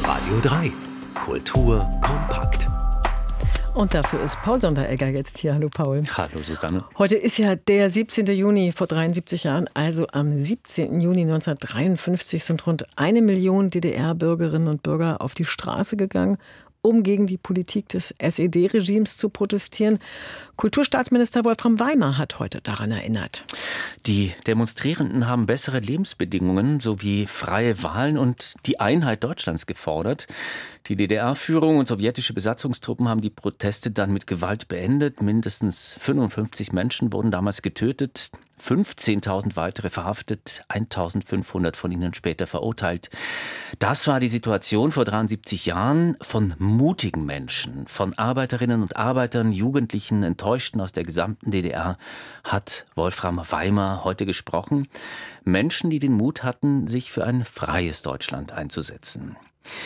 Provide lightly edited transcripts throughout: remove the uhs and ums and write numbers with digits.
Radio 3. Kultur kompakt. Und dafür ist Paul Sonderegger jetzt hier. Hallo Paul. Hallo Susanne. Heute ist ja der 17. Juni vor 73 Jahren, also am 17. Juni 1953 sind rund 1 Million DDR-Bürgerinnen und Bürger auf die Straße gegangen, um gegen die Politik des SED-Regimes zu protestieren. Kulturstaatsminister Wolfram Weimer hat heute daran erinnert. Die Demonstrierenden haben bessere Lebensbedingungen sowie freie Wahlen und die Einheit Deutschlands gefordert. Die DDR-Führung und sowjetische Besatzungstruppen haben die Proteste dann mit Gewalt beendet. Mindestens 55 Menschen wurden damals getötet, 15.000 weitere verhaftet, 1.500 von ihnen später verurteilt. Das war die Situation vor 73 Jahren. Von mutigen Menschen, von Arbeiterinnen und Arbeitern, Jugendlichen, Enttäuschten aus der gesamten DDR hat Wolfram Weimer heute gesprochen. Menschen, die den Mut hatten, sich für ein freies Deutschland einzusetzen.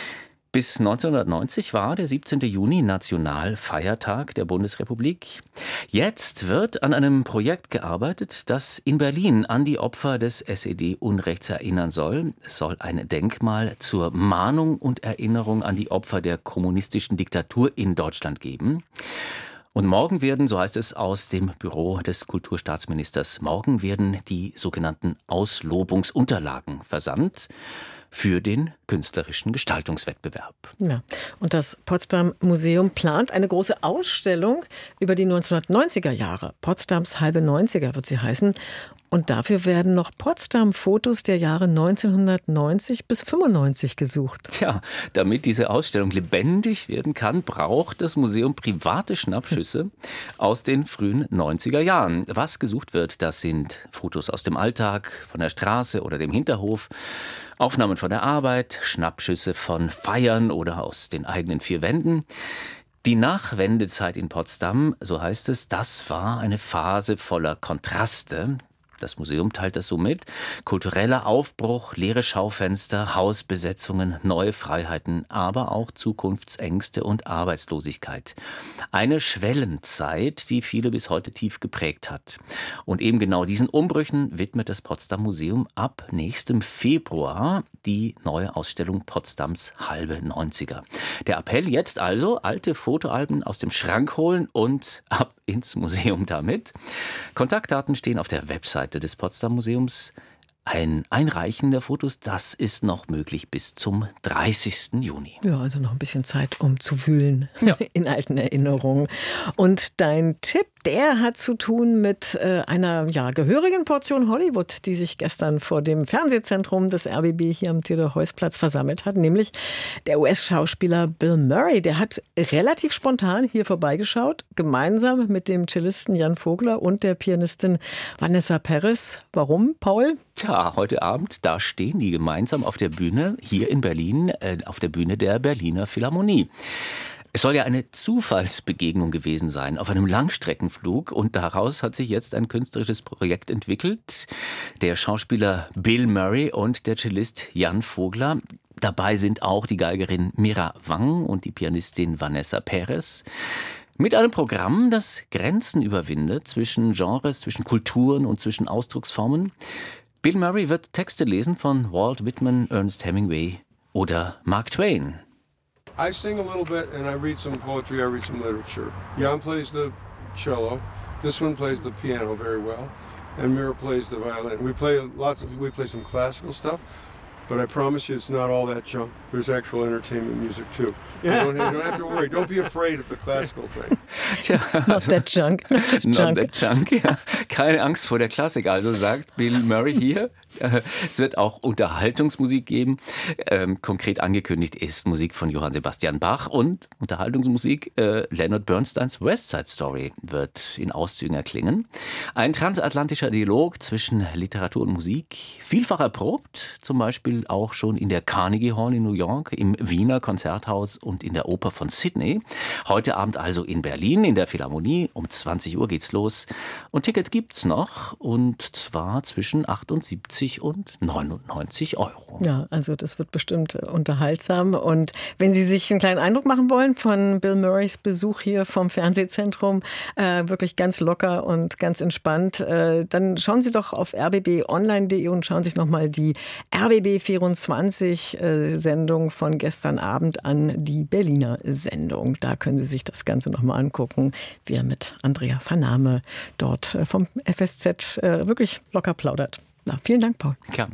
Bis 1990 war der 17. Juni Nationalfeiertag der Bundesrepublik. Jetzt wird an einem Projekt gearbeitet, das in Berlin an die Opfer des SED-Unrechts erinnern soll. Es soll ein Denkmal zur Mahnung und Erinnerung an die Opfer der kommunistischen Diktatur in Deutschland geben. Und morgen werden, so heißt es aus dem Büro des Kulturstaatsministers, morgen werden die sogenannten Auslobungsunterlagen versandt für den künstlerischen Gestaltungswettbewerb. Ja, und das Potsdam Museum plant eine große Ausstellung über die 1990er Jahre. Potsdams halbe 90er wird sie heißen. Und dafür werden noch Potsdam-Fotos der Jahre 1990 bis 95 gesucht. Tja, damit diese Ausstellung lebendig werden kann, braucht das Museum private Schnappschüsse aus den frühen 90er Jahren. Was gesucht wird, das sind Fotos aus dem Alltag, von der Straße oder dem Hinterhof, Aufnahmen von der Arbeit, Schnappschüsse von Feiern oder aus den eigenen vier Wänden. Die Nachwendezeit in Potsdam, so heißt es, das war eine Phase voller Kontraste. Das Museum teilt das so mit. Kultureller Aufbruch, leere Schaufenster, Hausbesetzungen, neue Freiheiten, aber auch Zukunftsängste und Arbeitslosigkeit. Eine Schwellenzeit, die viele bis heute tief geprägt hat. Und eben genau diesen Umbrüchen widmet das Potsdam Museum ab nächstem Februar die neue Ausstellung Potsdams halbe 90er. Der Appell jetzt also, alte Fotoalben aus dem Schrank holen und ab ins Museum damit. Kontaktdaten stehen auf der Webseite des Potsdam Museums. Ein Einreichen der Fotos, das ist noch möglich bis zum 30. Juni. Ja, also noch ein bisschen Zeit, um zu wühlen in alten Erinnerungen. Und dein Tipp, der hat zu tun mit einer gehörigen Portion Hollywood, die sich gestern vor dem Fernsehzentrum des RBB hier am Theodor-Heuss-Platz versammelt hat, nämlich der US-Schauspieler Bill Murray. Der hat relativ spontan hier vorbeigeschaut, gemeinsam mit dem Cellisten Jan Vogler und der Pianistin Vanessa Perez. Warum, Paul? Tja, heute Abend, da stehen die gemeinsam auf der Bühne hier in Berlin, auf der Bühne der Berliner Philharmonie. Es soll ja eine Zufallsbegegnung gewesen sein auf einem Langstreckenflug und daraus hat sich jetzt ein künstlerisches Projekt entwickelt. Der Schauspieler Bill Murray und der Cellist Jan Vogler. Dabei sind auch die Geigerin Mira Wang und die Pianistin Vanessa Perez. Mit einem Programm, das Grenzen überwindet zwischen Genres, zwischen Kulturen und zwischen Ausdrucksformen. Bill Murray wird Texte lesen von Walt Whitman, Ernest Hemingway oder Mark Twain. I sing a little bit and I read some poetry, I read some literature. Jan plays the cello. This one plays the piano very well. And Mira plays the violin. We play some classical stuff. But I promise you it's not all that junk. There's actual entertainment music too. You don't have to worry. Don't be afraid of the classical thing. Tja, Not that junk. Not just junk. Not that junk, ja. Keine Angst vor der Klassik, also sagt Bill Murray hier. Es wird auch Unterhaltungsmusik geben. Konkret angekündigt ist Musik von Johann Sebastian Bach und Unterhaltungsmusik Leonard Bernsteins West Side Story wird in Auszügen erklingen. Ein transatlantischer Dialog zwischen Literatur und Musik, vielfach erprobt, zum Beispiel auch schon in der Carnegie Hall in New York, im Wiener Konzerthaus und in der Oper von Sydney. Heute Abend also in Berlin, in der Philharmonie. Um 20 Uhr geht's los. Und Ticket gibt's noch, und zwar zwischen 8 und 17 99 und 99 Euro. Ja, also das wird bestimmt unterhaltsam. Und wenn Sie sich einen kleinen Eindruck machen wollen von Bill Murrays Besuch hier vom Fernsehzentrum, wirklich ganz locker und ganz entspannt, dann schauen Sie doch auf rbbonline.de und schauen sich nochmal die RBB24-Sendung von gestern Abend an, die Berliner Sendung. Da können Sie sich das Ganze nochmal angucken, wie er mit Andrea Vernahme dort vom FSZ wirklich locker plaudert. Na, vielen Dank, Paul. Gerne.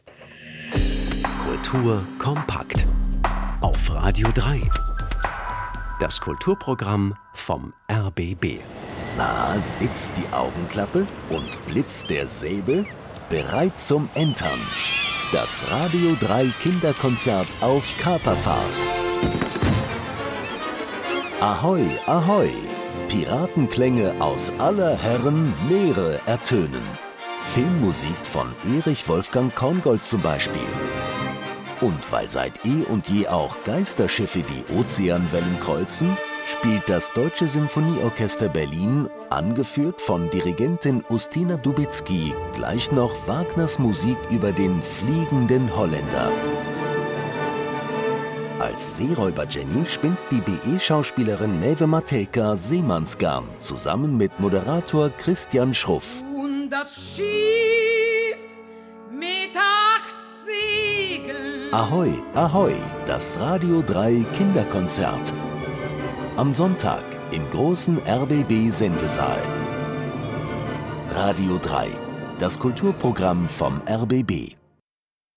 Kultur kompakt. Auf Radio 3. Das Kulturprogramm vom RBB. Na, sitzt die Augenklappe und blitzt der Säbel? Bereit zum Entern. Das Radio 3 Kinderkonzert auf Kaperfahrt. Ahoi, ahoi! Piratenklänge aus aller Herren Meere ertönen. Filmmusik von Erich Wolfgang Korngold zum Beispiel. Und weil seit eh und je auch Geisterschiffe die Ozeanwellen kreuzen, spielt das Deutsche Symphonieorchester Berlin, angeführt von Dirigentin Ustina Dubicki, gleich noch Wagners Musik über den fliegenden Holländer. Als Seeräuber-Jenny spinnt die BE-Schauspielerin Maeve Matelka Seemannsgarn zusammen mit Moderator Christian Schruff. Und das Schiff mit 8 Segeln. Ahoi, ahoi, das Radio 3 Kinderkonzert. Am Sonntag im großen RBB-Sendesaal. Radio 3, das Kulturprogramm vom RBB.